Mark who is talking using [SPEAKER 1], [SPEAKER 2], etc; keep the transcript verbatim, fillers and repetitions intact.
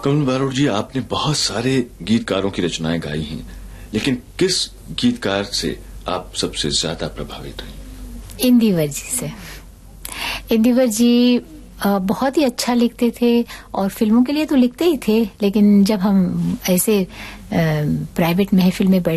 [SPEAKER 1] कमल बारोट जी, आपने बहुत सारे गीतकारों की रचनाएं गाई हैं, लेकिन किस गीतकार से आप सबसे ज्यादा प्रभावित हुई?
[SPEAKER 2] इंदिवर जी से। इंदिवर जी बहुत ही अच्छा लिखते थे और फिल्मों के लिए तो लिखते ही थे, लेकिन जब हम ऐसे प्राइवेट महफिल में बैठ